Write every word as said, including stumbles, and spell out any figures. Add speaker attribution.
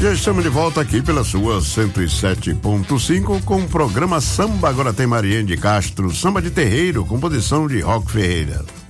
Speaker 1: Já estamos de volta aqui pela sua cento e sete ponto cinco com o programa Samba. Agora tem Mariene de Castro, samba de terreiro, composição de Roque Ferreira.